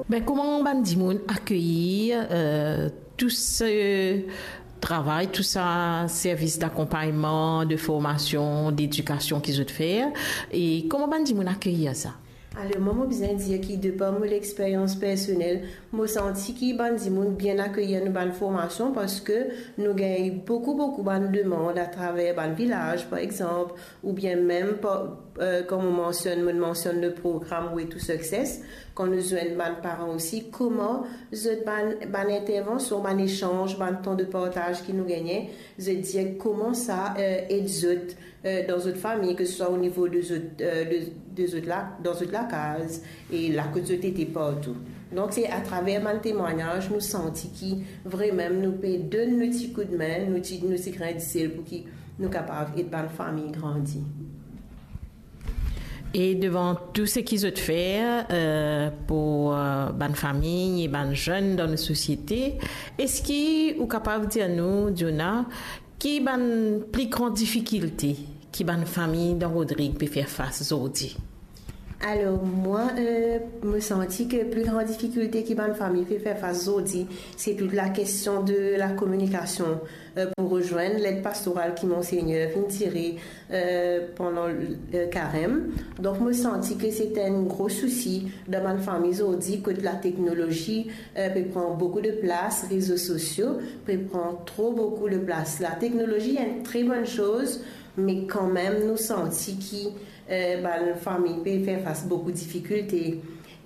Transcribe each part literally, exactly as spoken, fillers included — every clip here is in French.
Ben, comment on dit accueillir euh, tout ce travail, tout ça, service d'accompagnement, de formation, d'éducation qu'ils ont fait, et comment on dit accueillir ça? Alors, moi, je besoin dire que de par mon expérience personnelle, je senti que les bien accueillir nous dans formation parce que nous avons beaucoup, beaucoup de demandes à travers le village, par exemple, ou bien même, euh, comme on mentionne, on mentionne le programme We to Success, quand nous avons des parents aussi, comment une intervention, un échange, un temps de partage qui nous gagnait, je dire comment ça euh, aide euh, dans notre famille, que ce soit au niveau de euh, de, de, de la, dans la case et la côte était partout. Donc c'est à travers mon témoignage nous senti qui vraiment nous peut donner un petit coup de main, nous nous nous grandir pour qui nous capables d'être une famille grandie. Et devant tout ce qu'ils ont fait euh, pour euh, bonne famille et bonnes jeunes dans la société, est-ce qu'ils sont capables de dire nous, Jonah, qui est une plus grande difficulté qui bonne famille dans Rodrigue peut faire face aujourd'hui? Alors, moi, euh, me senti que la plus grande difficulté qui ma famille fait faire face aujourd'hui, c'est toute la question de la communication euh, pour rejoindre l'aide pastorale qui monseigneur vient tirer euh, pendant le euh, carême. Donc, me senti que c'était un gros souci dans ma famille aujourd'hui que la technologie euh, peut prendre beaucoup de place, réseaux sociaux peut prendre trop beaucoup de place. La technologie est une très bonne chose, mais quand même, nous senti qui Euh, bah, la famille peut faire face à beaucoup de difficultés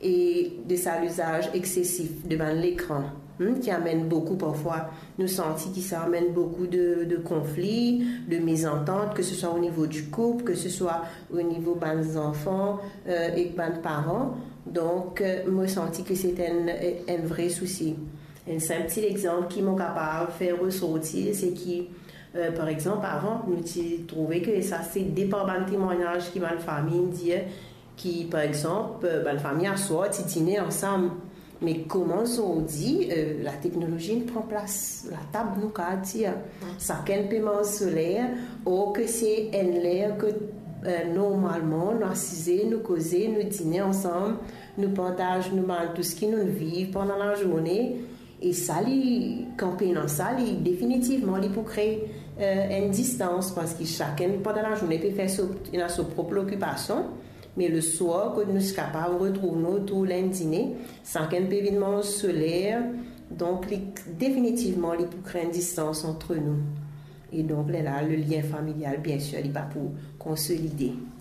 et de ça l'usage excessif devant l'écran hein, qui amène beaucoup parfois nous sentis qui ça amène beaucoup de, de conflits, de mésententes, que ce soit au niveau du couple, que ce soit au niveau des enfants euh, et des parents. Donc euh, moi senti que c'était un, un vrai souci. Un simple petit exemple qui m'a capable de faire ressortir, c'est qui Euh, par exemple, avant, nous trouvions que ça, c'est dépendant du témoignage qui m'a une famille dit qui, par exemple, euh, la famille a soit titiné ensemble. Mais comment on dit, euh, la technologie ne prend place. La table nous a dit, ça qu'un paiement solaire, ou que c'est un l'air que euh, normalement, nous assiser, nous causer, nous dîner ensemble, nous partageons nous tout ce qui nous vit pendant la journée. Et ça, camper dans ça, définitivement, il peut créer euh, une distance parce que chacun, pendant la journée, peut faire sa, sa propre occupation. Mais le soir, quand nous sommes capables de retrouver nous tout dîner, sans qu'un événement solaire, donc définitivement, il peut créer une distance entre nous. Et donc là, le lien familial, bien sûr, il va pour consolider.